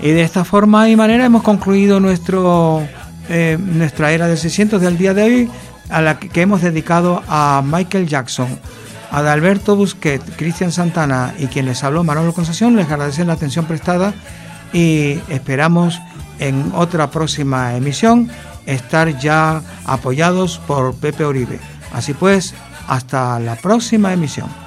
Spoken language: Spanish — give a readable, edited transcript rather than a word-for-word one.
Y de esta forma y manera hemos concluido nuestra era de 600 del día de hoy, a la que hemos dedicado a Michael Jackson, a Adalberto Busquet, Cristian Santana y quien les habló, Manolo Concesión. Les agradecen la atención prestada y esperamos en otra próxima emisión estar ya apoyados por Pepe Uribe. Así pues, hasta la próxima emisión.